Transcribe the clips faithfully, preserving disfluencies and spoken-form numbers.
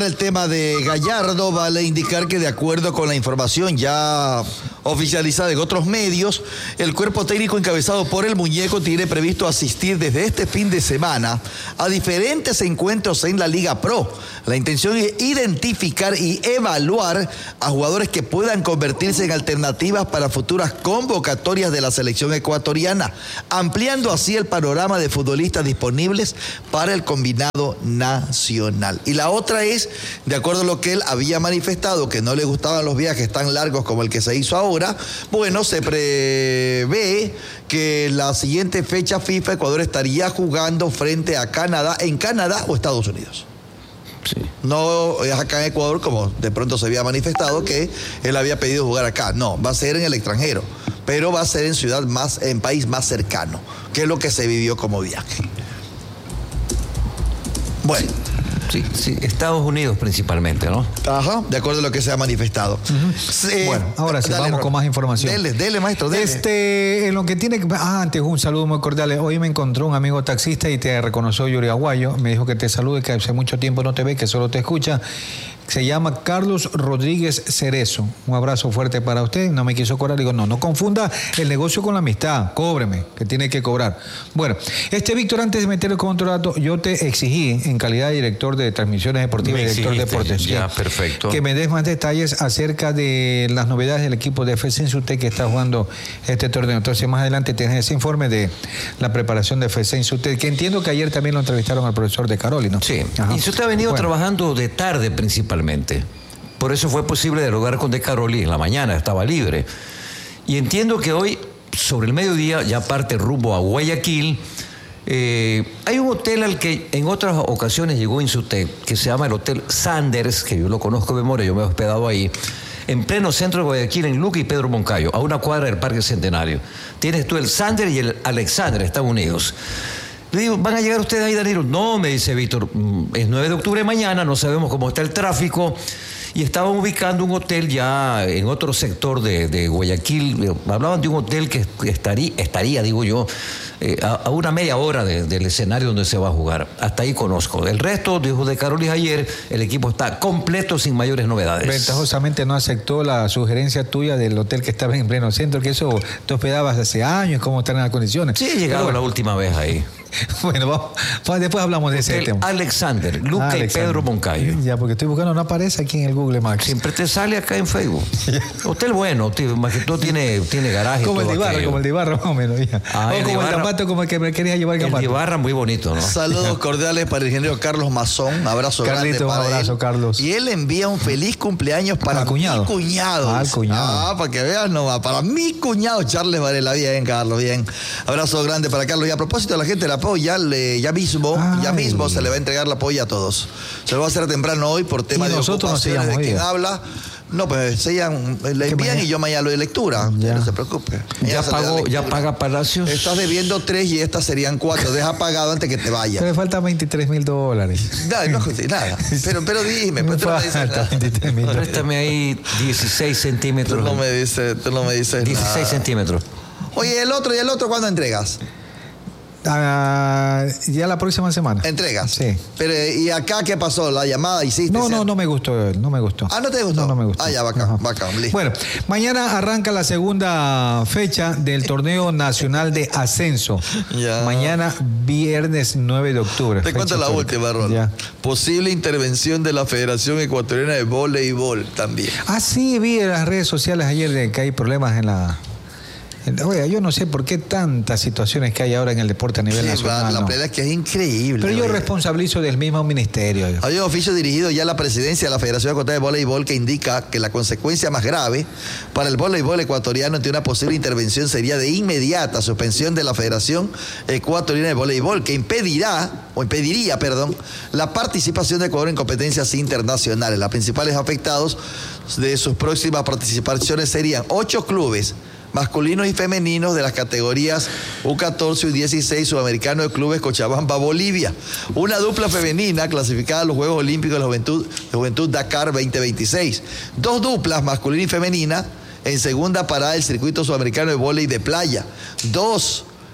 El tema de Gallardo vale indicar que de acuerdo con la información ya oficializada en otros medios, el cuerpo técnico encabezado por el Muñeco tiene previsto asistir desde este fin de semana a diferentes encuentros en la Liga Pro. La intención es identificar y evaluar a jugadores que puedan convertirse en alternativas para futuras convocatorias de la selección ecuatoriana, ampliando así el panorama de futbolistas disponibles para el combinado nacional. Y la otra es, de acuerdo a lo que él había manifestado, que no le gustaban los viajes tan largos como el que se hizo ahora, bueno, se prevé que la siguiente fecha FIFA Ecuador estaría jugando frente a Canadá, en Canadá o Estados Unidos. Sí. No es acá en Ecuador, como de pronto se había manifestado que él había pedido jugar acá. No, va a ser en el extranjero, pero va a ser en ciudad más, en país más cercano, que es lo que se vivió como viaje. Bueno. Sí, sí, Estados Unidos principalmente, ¿no? Ajá, de acuerdo a lo que se ha manifestado. Uh-huh. Sí, bueno, ahora sí, dale, vamos con más información. Dele, dele, maestro, dele. Este, en lo que tiene que... Ah, antes un saludo muy cordial. Hoy me encontró un amigo taxista y te reconoció Yuri Aguayo. Me dijo que te salude, que hace mucho tiempo no te ve, que solo te escucha. Se llama Carlos Rodríguez Cerezo. Un abrazo fuerte para usted. No me quiso cobrar. Digo, no, no confunda el negocio con la amistad. Cóbreme, que tiene que cobrar. Bueno, este Víctor, antes de meter el contrato, yo te exigí, en calidad de director de transmisiones deportivas y director de deportes, ya, perfecto, que me des más detalles acerca de las novedades del equipo de F C Insutec que está jugando este torneo. Entonces, más adelante tienes ese informe de la preparación de F C Insutec, que entiendo que ayer también lo entrevistaron al profesor De Caroli, ¿no? Sí. Ajá. Insutec ha venido bueno. trabajando de tarde principalmente. Por eso fue posible dialogar con De Caroli en la mañana, estaba libre. Y entiendo que hoy, sobre el mediodía, ya parte rumbo a Guayaquil. Eh, hay un hotel al que en otras ocasiones llegó Insutec, que se llama el Hotel Sanders, que yo lo conozco de memoria, yo me he hospedado ahí, en pleno centro de Guayaquil, en Luque y Pedro Moncayo, a una cuadra del Parque Centenario. Tienes tú el Sanders y el Alexander, están unidos. Le digo, ¿van a llegar ustedes ahí, Danilo? No, me dice Víctor, es nueve de octubre mañana, no sabemos cómo está el tráfico. Y estaban ubicando un hotel ya en otro sector de, de Guayaquil. Hablaban de un hotel que estaría, estaría digo yo, eh, a, a una media hora de, del escenario donde se va a jugar. Hasta ahí conozco. El resto, dijo De Caroli ayer, el equipo está completo sin mayores novedades. Ventajosamente no aceptó la sugerencia tuya del hotel que estaba en pleno centro, que eso te hospedabas hace años, cómo están las condiciones. Sí, he llegado bueno, la última vez ahí. Bueno, vamos, después hablamos de ese el tema. Alexander, Luque Alexander. y Pedro Moncayo. Ya, porque estoy buscando, no aparece aquí en el Google Maps. Siempre te sale acá en Facebook. Hotel bueno, tío, más que todo tiene, tiene garaje. Como todo el de Ibarra, aquello. como el de Ibarra, más o menos. Ya. Ah, o como Ibarra, el Gamato, como el que me quería llevar el Gamato. El de Ibarra, muy bonito, ¿no? Saludos cordiales para el ingeniero Carlos Mazón. Abrazo Carlito, grande para un abrazo, él. Carlos. Y él envía un feliz cumpleaños para cuñado. mi cuñado. Ah, el cuñado. Ah, para que vean nomás. Para mi cuñado, Charles Varela. Bien, Carlos, bien. Abrazo grande para Carlos. Y a propósito de la gente del apoyo, ya, le, ya mismo, Ay. ya mismo se le va a entregar la apoyo a todos. Se lo va a hacer temprano hoy por tema de ocupaciones de quien habla. No, pues sellan, le envían y yo mañana lo de lectura. Ya. No se preocupe. Ya, pagó, ya paga Palacios. Estás debiendo tres y estas serían cuatro. Deja pagado antes que te vaya. Pero le faltan veintitrés mil dólares. No, no, nada. Pero, pero dime, pero tú no me dices nada. Préstame ahí dieciséis centímetros. Tú no me dices, tú no me dices dieciséis nada. centímetros. Oye, el otro, ¿y el otro cuándo entregas? Uh, ya la próxima semana. ¿Entregas? Sí. Pero, ¿y acá qué pasó? ¿La llamada hiciste? No, no, no me gustó, no me gustó. Ah, ¿no te gustó? No, no me gustó. Ah, ya, bacán, bacán, listo. Bueno, mañana arranca la segunda fecha del torneo nacional de ascenso. Ya. Mañana, viernes nueve de octubre. Te cuento la última, Rol. Ya. Posible intervención de la Federación Ecuatoriana de Voleibol también. Ah, sí, vi en las redes sociales ayer de que hay problemas en la... Oiga, yo no sé por qué tantas situaciones que hay ahora en el deporte a nivel sí, nacional. La ¿no? verdad es que es increíble. Pero yo oiga. responsabilizo del mismo ministerio. Yo. Hay un oficio dirigido ya a la presidencia de la Federación Ecuatoriana de Voleibol que indica que la consecuencia más grave para el voleibol ecuatoriano ante una posible intervención sería de inmediata suspensión de la Federación Ecuatoriana de Voleibol, que impedirá, o impediría, perdón, la participación de Ecuador en competencias internacionales. Los principales afectados de sus próximas participaciones serían ocho clubes masculinos y femeninos de las categorías U catorce y U dieciséis sudamericano de clubes Cochabamba, Bolivia. Una dupla femenina clasificada a los Juegos Olímpicos de la Juventud, de Juventud Dakar veinte veintiséis. Dos duplas masculina y femenina en segunda parada del circuito sudamericano de vóley de playa. Dos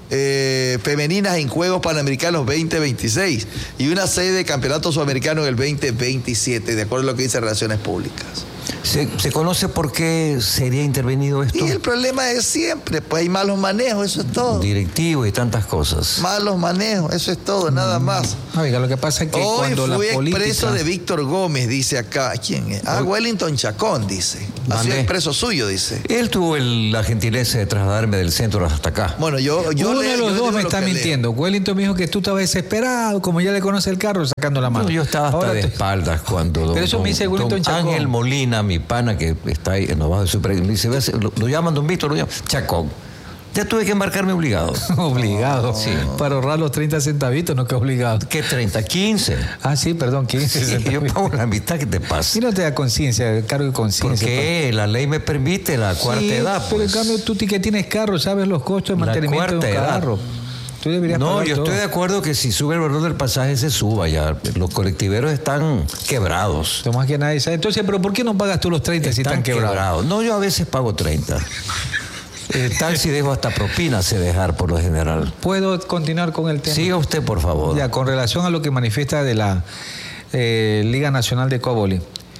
eh, femeninas en Juegos Panamericanos veinte veintiséis y una sede de Campeonato Sudamericano en el veinte veintisiete, de acuerdo a lo que dice Relaciones Públicas. ¿Se, ¿Se conoce por qué sería intervenido esto? Y el problema es siempre, pues hay malos manejos, eso es todo. Directivos y tantas cosas. Malos manejos, eso es todo, nada más. Oiga, lo que pasa es que Hoy cuando la fui política... expreso de Víctor Gómez, dice acá. ¿Quién es? Ah, Wellington Chacón, dice. Ha sido expreso suyo, dice. Él tuvo el, la gentileza de trasladarme del centro hasta acá. Bueno, yo... yo Uno le, de los yo dos me digo está lo que mintiendo. leo. Wellington me dijo que tú estabas desesperado, como ya le conoce el carro, sacando la mano. No, yo estaba hasta Ahora de te- espaldas cuando Pero eso me dice Wellington Chacón. Ángel Molina, mi pana que está ahí en los bajos de super, me dice, "Ves, lo, lo llaman Don Víctor, lo llaman Chacón. Ya tuve que embarcarme obligado. Obligado. Sí. Para ahorrar los treinta centavitos, no que obligado. ¿Qué treinta? quince. Ah, sí, perdón, quince Sí, yo centavitos. pago la mitad, ¿qué te pasa? Y no te da conciencia, cargo de conciencia. Porque la ley me permite la cuarta Sí, edad. pero en Pues. cambio tú que tienes carro, sabes los costos de La mantenimiento de un cuarta edad. carro. Tú deberías No, pagar yo todo. estoy de acuerdo que si sube el valor del pasaje se suba ya. Los colectiveros están quebrados. Tomás que nadie sabe. Entonces, ¿pero por qué no pagas tú los treinta si están quebrados? No, yo a veces pago treinta. Eh, tal si dejo hasta propina sé dejar por lo general. ¿Puedo continuar con el tema? Siga usted, por favor. Ya, con relación a lo que manifiesta de la eh, Liga Nacional de Coboli.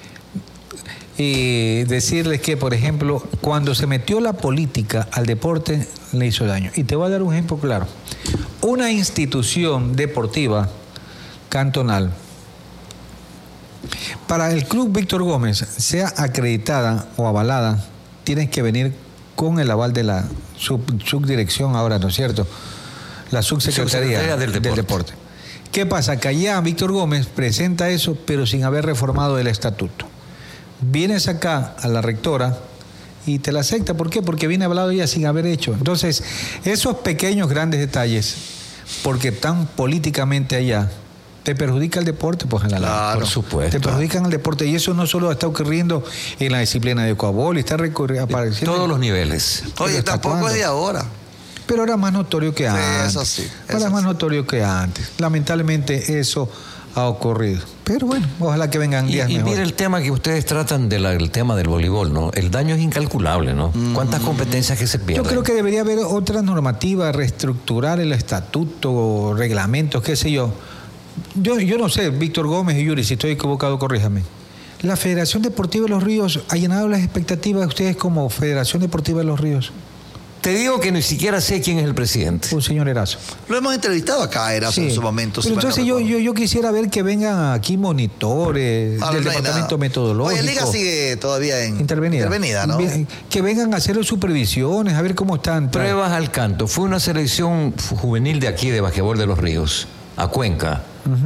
Y decirles que, por ejemplo, cuando se metió la política al deporte, le hizo daño. Y te voy a dar un ejemplo claro. Una institución deportiva cantonal, para el Club Víctor Gómez, sea acreditada o avalada, tienes que venir con el aval de la sub, subdirección ahora, ¿no es cierto? La subsecretaría, Subsecretaría del del, deporte. deporte. ¿Qué pasa? Que allá Víctor Gómez presenta eso, pero sin haber reformado el estatuto. Vienes acá a la rectora y te la acepta. ¿Por qué? Porque viene hablado ya sin haber hecho. Entonces, esos pequeños, grandes detalles, porque tan políticamente allá, te perjudica el deporte, pues en la larga. Claro, por supuesto. Te perjudican el deporte. Y eso no solo está ocurriendo en la disciplina de Coabol, está recurri- apareciendo. Todos los niveles. Oye, ¿Hasta tampoco cuándo? es de ahora. Pero ahora es más notorio que antes. eso sí, Ahora eso es más sí. notorio que antes. Lamentablemente eso ha ocurrido. Pero bueno, ojalá que vengan Y, días y mejores. mire el tema que ustedes tratan del tema del voleibol, ¿no? El daño es incalculable, ¿no? ¿Cuántas competencias que se Yo pierden? creo que debería haber otra normativa, reestructurar el estatuto, reglamentos, qué sé yo. Yo, yo no sé, Víctor Gómez y Yuri, si estoy equivocado, corríjame. La Federación Deportiva de los Ríos ha llenado las expectativas de ustedes como Federación Deportiva de los Ríos. Te digo que ni siquiera sé quién es el presidente. Un señor Erazo. Lo hemos entrevistado acá, Erazo, Sí. en su momento. si Pero mal no entonces yo, recuerdo. yo, yo quisiera ver que vengan aquí monitores Ahora del no hay departamento nada. metodológico. Oye, Liga sigue todavía en intervenida. intervenida, ¿no? Bien, que vengan a hacer supervisiones, a ver cómo están. Pruebas al canto. Fue una selección juvenil de aquí, de basquetbol de los Ríos, a Cuenca.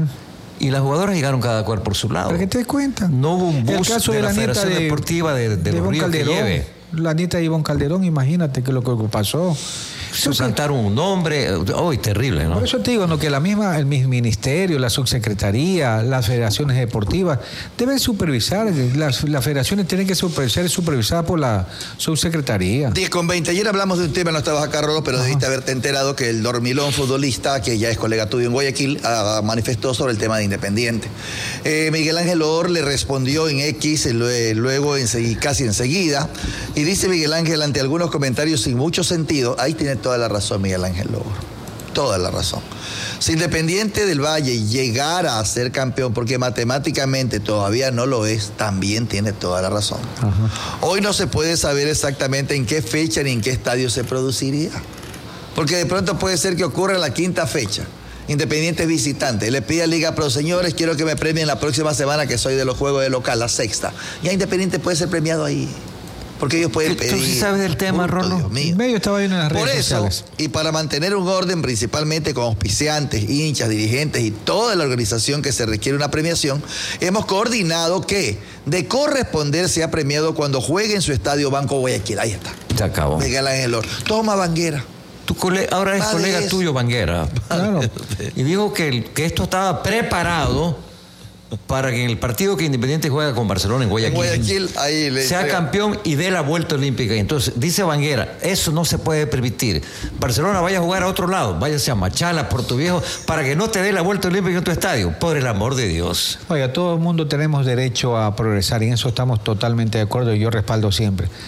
Y las jugadoras llegaron cada cual por su lado. Para que te des cuenta. No hubo un El bus caso de, de la la nieta Federación de- Deportiva de, de de los Ivonne Ríos que Calderón. lleve. La nieta de Ivonne Calderón, imagínate que lo que pasó. Suplantaron un nombre. Uy, terrible, ¿no? Por eso te digo, ¿no? Que la misma, el mismo ministerio, la subsecretaría, las federaciones deportivas deben supervisar. Las, las federaciones tienen que super- ser supervisadas por la subsecretaría. diez con veinte. Ayer hablamos de un tema, no estabas acá, Rolo, pero debiste haberte enterado que el dormilón futbolista, que ya es colega tuyo en Guayaquil, ah, manifestó sobre el tema de Independiente. Eh, Miguel Ángel Or le respondió en X, eh, lue- luego ensegui- casi enseguida, y dice Miguel Ángel, ante algunos comentarios sin mucho sentido, ahí tiene toda la razón Miguel Ángel Or, toda la razón. Si Independiente del Valle llegara a ser campeón, porque matemáticamente todavía no lo es, también tiene toda la razón. Hoy no se puede saber exactamente en qué fecha ni en qué estadio se produciría. Porque de pronto puede ser que ocurra en la quinta fecha. Independiente es visitante. Le pide a Liga Pro, señores, quiero que me premien la próxima semana que soy de los juegos de local, la sexta. Ya Independiente puede ser premiado ahí. Porque ellos pueden ¿Tú- tú pedir. sí sabes del tema, Punto, Rolo? Dios mío. En medio estaba viendo en las Por redes eso, sociales. y para mantener un orden principalmente con auspiciantes, hinchas, dirigentes y toda la organización que se requiere una premiación, hemos coordinado que de corresponder sea premiado cuando juegue en su estadio Banco Guayaquil. Ahí está. Se acabó. Miguel Ángel Or. Toma Banguera. Tu cole- ahora es Vale colega eso. tuyo, Banguera. Claro. Y dijo que, el- que esto estaba preparado para que en el partido que Independiente juega con Barcelona en En Guayaquil, Guayaquil, ahí le sea entrega. campeón y dé la vuelta olímpica. Y entonces, dice Banguera, eso no se puede permitir. Barcelona vaya a jugar a otro lado, váyase a Machala, Puerto Viejo, para que no te dé la vuelta olímpica en tu estadio. Por el amor de Dios. Oiga, todo el mundo tenemos derecho a progresar y en eso estamos totalmente de acuerdo y yo respaldo siempre.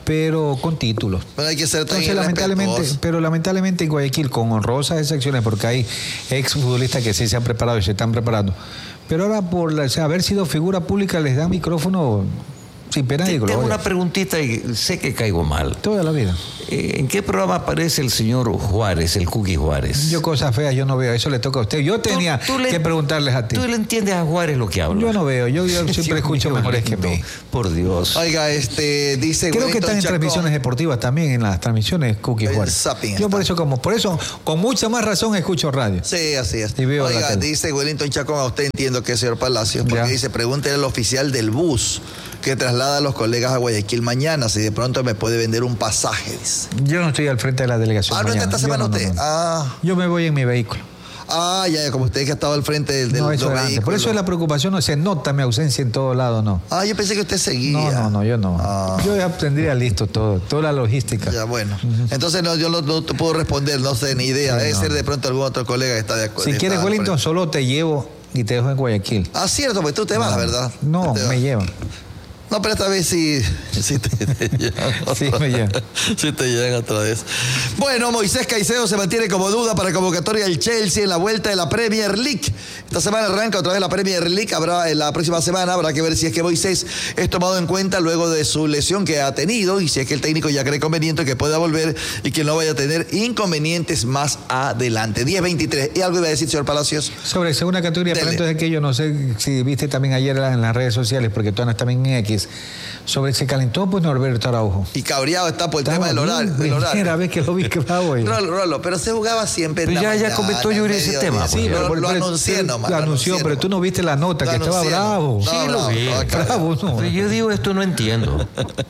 pero con títulos. Pero hay que ser tan Entonces, lamentablemente, pero lamentablemente en Guayaquil, con honrosas excepciones, porque hay exfutbolistas que sí se han preparado y se están preparando. Pero ahora, por la, o sea, haber sido figura pública, les dan micrófono sin pena ni gloria. Tengo una preguntita y sé que caigo mal. Toda la vida. Eh, ¿En qué programa aparece el señor Juárez, el Cookie Juárez? Yo cosas feas yo no veo, eso le toca a usted. Yo tenía ¿Tú, tú le, que preguntarles a ti. ¿Tú le entiendes a Juárez lo que habla? Yo no veo, yo, yo siempre escucho mejores que mí. Por Dios. Oiga, este, dice Creo que están en Chacón, transmisiones deportivas también, en las transmisiones Cookie El Juárez. zapping Yo está. por eso, como, por eso, con mucha más razón escucho radio. Sí, así es. Y veo la Oiga, tele. dice Wellington Chacón, a usted entiendo que es señor Palacios, porque Ya. dice, pregúntele al oficial del bus que traslada a los colegas a Guayaquil mañana, si de pronto me puede vender un pasaje, dice. Yo no estoy al frente de la delegación. Ah, ¿no está mañana. esta semana Yo no, usted? no, no. Ah, Yo me voy en mi vehículo. ah, ya, ya, como usted que ha estado al frente del, del No, eso los era antes. Por vehículos. eso es la preocupación, no se nota mi ausencia en todo lado, no. Ah, yo pensé que usted seguía. No, no, no, yo no. Ah. Yo ya tendría listo todo, toda la logística. Ya, bueno. Entonces no, yo no, no te puedo responder, no sé, ni idea. Sí, Debe no. ser de pronto algún otro colega que está de acuerdo. Si quieres, está al Wellington, frente. solo te llevo y te dejo en Guayaquil. Ah, cierto, pues tú te vas, ¿verdad? No, Tú te me vas. llevan. No, pero esta vez sí, sí te, te llevan. Sí, me llevan. Sí te llevan otra vez. Bueno, Moisés Caicedo se mantiene como duda para convocatoria del Chelsea en la vuelta de la Premier League. Esta semana arranca otra vez la Premier League. Habrá en la próxima semana habrá que ver si es que Moisés es tomado en cuenta luego de su lesión que ha tenido y si es que el técnico ya cree conveniente que pueda volver y que no vaya a tener inconvenientes más adelante. diez veintitrés. ¿Y algo iba a decir, señor Palacios? Sobre segunda categoría, pero Dele. entonces que yo no sé si viste también ayer en las redes sociales, porque tú andas también en X, sobre se calentó pues Norberto Araujo. Y cabreado está por el Estaba tema del horario. bien, del horario. primera vez que lo vi que bravo. eh. Rolo, Rolo, pero se jugaba siempre en Pero la ya- ya mañana, comentó en Yuri ese mediodía. tema, Sí, pues. pero, pero- lo pero- anuncié pero- nomás. Lo anunció, pero tú no viste la nota, Lo que estaba anuncié, bravo. no, Sí, lo bravo, vi. estaba claro. Bravo, no. Pero yo digo esto, no entiendo.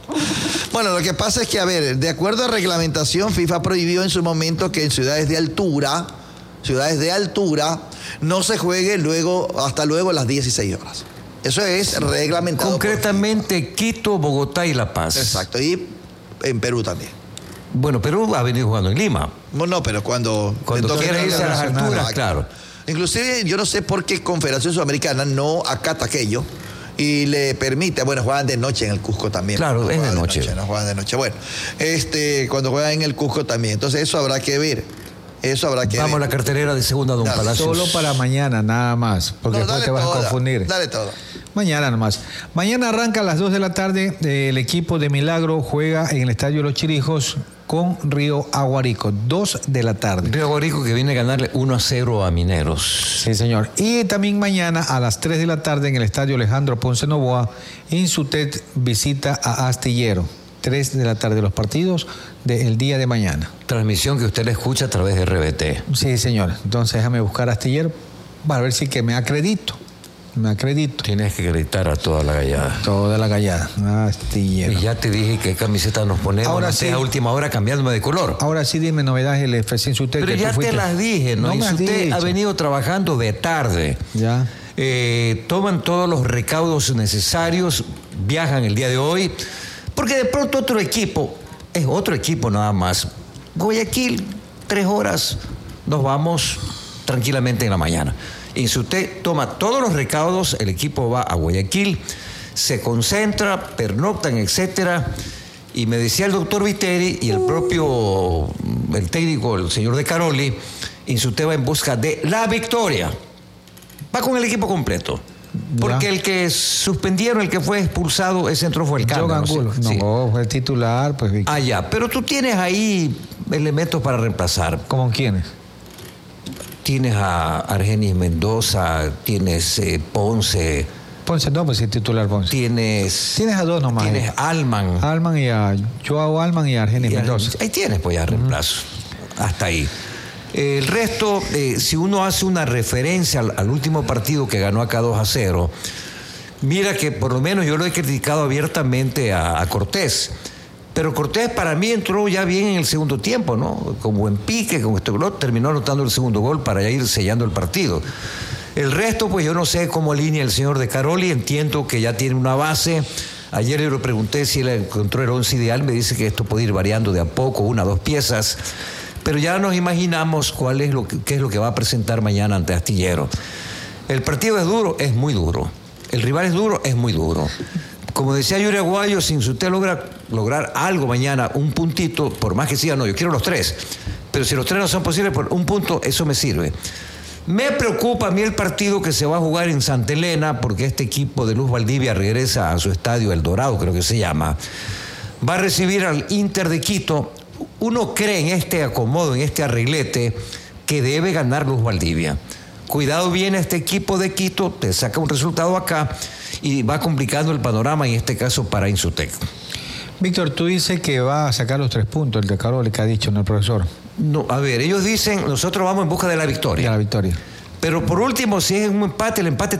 Bueno, lo que pasa es que, a ver, de acuerdo a reglamentación, FIFA prohibió en su momento que en ciudades de altura, ciudades de altura, no se juegue luego, hasta luego las dieciséis horas. Eso es reglamentado. por Concretamente, Quito, Bogotá y La Paz. FIFA. Exacto, y en Perú también. Bueno, Perú ha venido jugando en Lima. No, no, pero cuando... Cuando entonces- quiera irse a las nacional. alturas, claro. Inclusive, yo no sé por qué Confederación Sudamericana no acata aquello y le permite, bueno, juegan de noche en el Cusco también. Claro, es de Juegan noche. No juegan de noche. Bueno, este, cuando juegan en el Cusco también. Entonces eso habrá que ver. Eso habrá que Vamos a ver. la cartelera de segunda, don Dale, Palacios. Solo para mañana, nada más, porque No, después dale te vas todo, a confundir. Dale todo. Mañana nomás. Mañana arranca a las dos de la tarde. eh, el equipo de Milagro juega en el Estadio Los Chirijos con Río Aguarico. dos de la tarde. Río Aguarico que viene a ganarle uno a cero a Mineros. Sí, señor. Y también mañana a las tres de la tarde en el Estadio Alejandro Ponce Novoa, Insutet visita a Astillero. tres de la tarde los partidos del día de mañana. Transmisión que usted le escucha a través de R B T. Sí, señor. Entonces déjame buscar Astillero para ver si que me acredito. Me acredito. Tienes que gritar a toda la gallada. Toda la gallada. Astillero. Y ya te dije qué camiseta nos ponemos. Ahora Ahora sí. a última hora cambiándome de color. Ahora sí dime novedades del F C Insutet. Pero que tú ya te fuiste. las dije, ¿no? No y me si has usted dicho. ha venido trabajando de tarde. Ya. Eh, toman todos los recaudos necesarios, viajan el día de hoy, porque de pronto otro equipo, es otro equipo nada más. Guayaquil, tres horas, nos vamos tranquilamente en la mañana. Y si usted toma todos los recaudos, el equipo va a Guayaquil, se concentra, pernoctan, etcétera. Y me decía el doctor Viteri y el propio, el técnico, el señor De Caroli, Insuté va en busca de la victoria. Va con el equipo completo. Porque Ya. el que suspendieron, el que fue expulsado, ese entró fue el Joe cambio. Angulo. No, sé. Sí. No, fue el titular, pues. Vic. Ah, ya. Pero tú tienes ahí elementos para reemplazar. ¿Cómo quiénes? Tienes a Argenis Mendoza, tienes eh, Ponce, Ponce, no, pues el titular Ponce. tienes... Tienes a dos nomás. Tienes eh. Alman. Alman y a Joao Alman y a Argenis Y a- Mendoza. Ahí tienes pues ya reemplazo. Hasta ahí. Eh, el resto, eh, si uno hace una referencia al, al último partido que ganó acá dos a cero, mira que por lo menos yo lo he criticado abiertamente a, a Cortés. Pero Cortés para mí entró ya bien en el segundo tiempo, ¿no? Con buen pique, con este gol, terminó anotando el segundo gol para ya ir sellando el partido. El resto, pues yo no sé cómo alinea el señor De Caroli, entiendo que ya tiene una base. Ayer yo le pregunté si él encontró el once ideal, me dice que esto puede ir variando de a poco, una o dos piezas, pero ya nos imaginamos cuál es lo que, qué es lo que va a presentar mañana ante Astillero. El partido es duro, es muy duro. El rival es duro, es muy duro. como decía Yuri Aguayo, si usted logra lograr algo mañana, un puntito, por más que siga, no, yo quiero los tres. Pero si los tres no son posibles, por un punto, eso me sirve. Me preocupa a mí el partido que se va a jugar en Santa Elena, porque este equipo de Luz Valdivia regresa a su estadio El Dorado, creo que se llama. Va a recibir al Inter de Quito. Uno cree en este acomodo, en este arreglete, que debe ganar Luz Valdivia. Cuidado, viene este equipo de Quito, te saca un resultado acá y va complicando el panorama, en este caso para Insutec. Víctor, tú dices que va a sacar los tres puntos, el de Carol, que ha dicho, ¿no, el profesor? No, a ver, ellos dicen, nosotros vamos en busca de la victoria. De la victoria. Pero por último, si es un empate, el empate